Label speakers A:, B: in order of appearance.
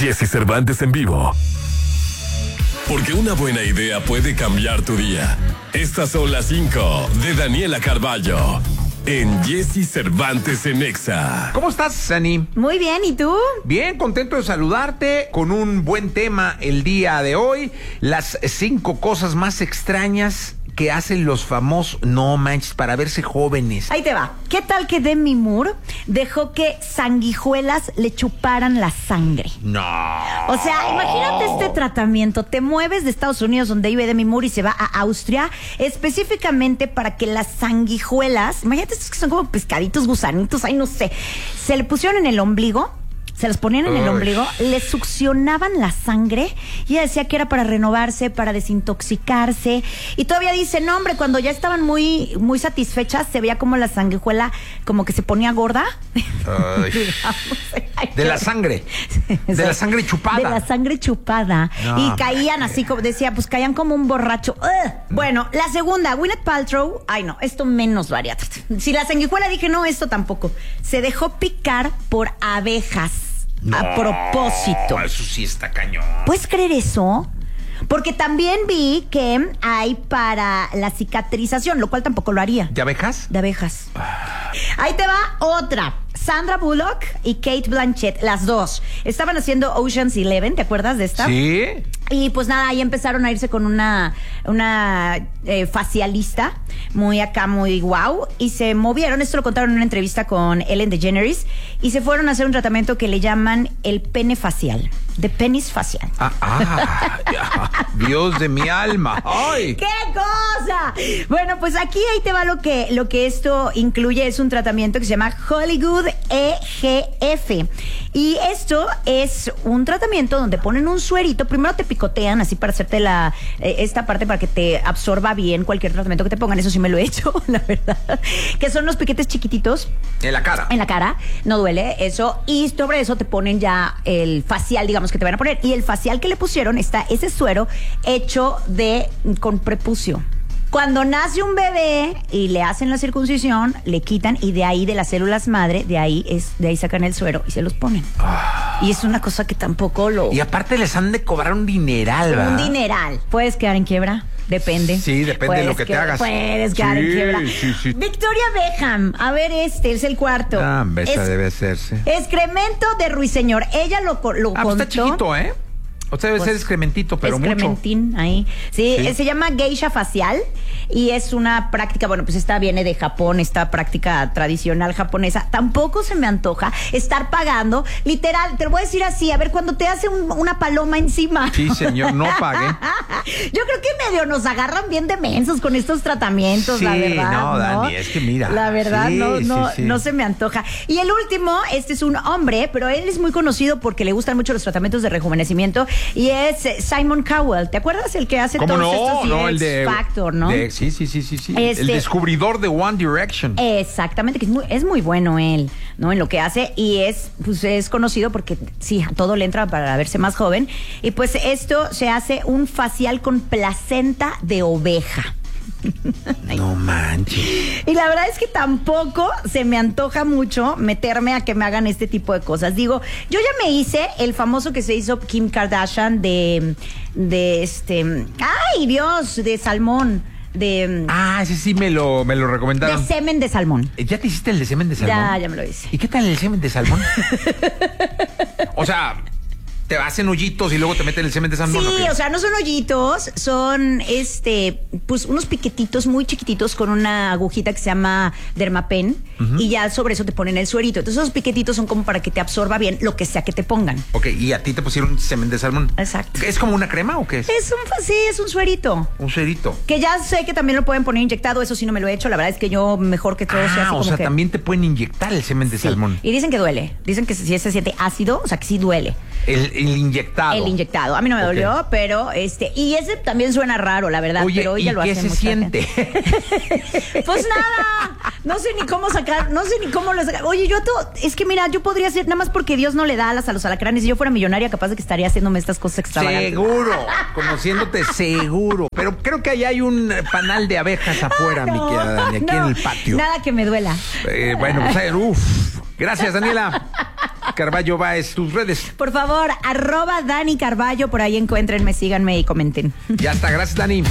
A: Jesse Cervantes en vivo. Porque una buena idea puede cambiar tu día. Estas son las 5 de Daniela Carballo en Jesse Cervantes en Exa.
B: ¿Cómo estás, Dani?
C: Muy bien, ¿y tú?
B: Bien, contento de saludarte con un buen tema el día de hoy. Las 5 cosas más extrañas que hacen los famosos, no manches, para verse jóvenes.
C: Ahí te va. ¿Qué tal que Demi Moore dejó que sanguijuelas le chuparan la sangre?
B: No.
C: O sea, imagínate este tratamiento. Te mueves de Estados Unidos, donde vive Demi Moore, y se va a Austria, específicamente para que las sanguijuelas, imagínate estos que son como pescaditos, gusanitos, ay, no sé, se le pusieron en el ombligo. Se los ponían en el ombligo, le succionaban la sangre y ella decía que era para renovarse, para desintoxicarse. Y todavía dice, no hombre, cuando ya estaban muy satisfechas, se veía como la sanguijuela como que se ponía gorda.
B: De la sangre. De la sangre chupada.
C: De la sangre chupada. No. Y caían así, como decía, pues caían como un borracho. Bueno, la segunda, Gwyneth Paltrow. Ay, no, esto menos varía. Si la sanguijuela dije no, esto tampoco. Se dejó picar por abejas. No, a propósito.
B: Eso sí está cañón.
C: ¿Puedes creer eso? Porque también vi que hay para la cicatrización, lo cual tampoco lo haría.
B: ¿De abejas?
C: De abejas. Ahí te va otra. Sandra Bullock y Kate Blanchett, las dos, estaban haciendo Ocean's 11, ¿te acuerdas de esta?
B: Sí.
C: Y pues nada, ahí empezaron a irse con una facialista, muy acá, muy guau, y se movieron, esto lo contaron en una entrevista con Ellen DeGeneres, y se fueron a hacer un tratamiento que le llaman el pene facial, de penis facial.
B: Dios de mi alma. ¡Ay!
C: ¡Qué cosa! Bueno, pues aquí ahí te va lo que esto incluye, es un tratamiento que se llama Hollywood EGF. Y esto es un tratamiento donde ponen un suerito, primero te picotean así para hacerte esta parte para que te absorba bien cualquier tratamiento que te pongan, eso sí me lo he hecho, la verdad, que son los piquetes chiquititos.
B: En la cara.
C: En la cara, no duele eso, y sobre eso te ponen ya el facial, digamos, que te van a poner, y el facial que le pusieron está ese suero hecho con prepucio. Cuando nace un bebé y le hacen la circuncisión, le quitan, y de ahí, de las células madre, de ahí sacan el suero y se los ponen. Y es una cosa que tampoco
B: Y aparte les han de cobrar un dineral, ¿verdad?
C: Un dineral. ¿Puedes quedar en quiebra? Depende.
B: Sí, depende de lo que te hagas.
C: Puedes quedar en quiebra. Sí. Victoria Beckham. A ver, es el cuarto.
B: Esa debe hacerse.
C: Excremento de ruiseñor. Ella lo contó.
B: Está chiquito, ¿eh? O sea, debe ser excrementito, pero
C: excrementín,
B: mucho.
C: Ahí. Sí, se llama geisha facial y es una práctica, bueno, pues esta viene de Japón, esta práctica tradicional japonesa. Tampoco se me antoja estar pagando, literal, te lo voy a decir así, a ver, cuando te hace una paloma encima.
B: Sí, señor, no pague.
C: Yo creo que medio nos agarran bien de mensos con estos tratamientos,
B: sí,
C: la verdad.
B: No, Dani, es que mira.
C: La verdad, no se me antoja. Y el último, este es un hombre, pero él es muy conocido porque le gustan mucho los tratamientos de rejuvenecimiento. Y es Simon Cowell. ¿Te acuerdas? El que hace todos estos
B: el de
C: Factor, ¿no?
B: Sí. El descubridor de One Direction.
C: Exactamente, que es muy bueno él, ¿no? En lo que hace. Y es conocido porque, sí, a todo le entra para verse más joven. Y pues esto se hace un facial con placenta de oveja.
B: No manches.
C: Y la verdad es que tampoco se me antoja mucho meterme a que me hagan este tipo de cosas. Digo, yo ya me hice el famoso que se hizo Kim Kardashian de ay Dios, de salmón.
B: Ese sí me lo recomendaron.
C: De semen de salmón.
B: ¿Ya te hiciste el de semen de salmón?
C: Ya me lo hice.
B: ¿Y qué tal el semen de salmón? O sea, te hacen hoyitos y luego te meten el semen de salmón.
C: Sí, o sea, no son hoyitos, son pues unos piquetitos muy chiquititos con una agujita que se llama Dermapen, y ya sobre eso te ponen el suerito. Entonces esos piquetitos son como para que te absorba bien lo que sea que te pongan.
B: Ok, y a ti te pusieron semen de salmón.
C: Exacto.
B: ¿Es como una crema o qué es?
C: Es un suerito.
B: Un suerito.
C: Que ya sé que también lo pueden poner inyectado, eso sí no me lo he hecho, la verdad es que yo mejor que todo sea así
B: o sea, también te pueden inyectar el semen de salmón.
C: Y dicen que duele, dicen que si se siente ácido, o sea que sí duele.
B: El inyectado.
C: El inyectado. A mí no me dolió, pero y ese también suena raro, la verdad.
B: Oye,
C: pero ella lo hace.
B: ¿qué se siente?
C: Pues nada. No sé ni cómo sacar, no sé ni cómo lo sacar. Oye, es que mira, yo podría ser, nada más porque Dios no le da alas a los alacranes. Si yo fuera millonaria, capaz de que estaría haciéndome estas cosas extravagantes.
B: Seguro, conociéndote, seguro. Pero creo que allá hay un panal de abejas afuera, mi querida Dani, aquí en el patio.
C: Nada que me duela.
B: Bueno, pues, gracias, Daniela. Carballo Báez, tus redes.
C: Por favor, @Dani Carballo, por ahí encuéntrenme, síganme y comenten.
B: Ya está, gracias, Dani.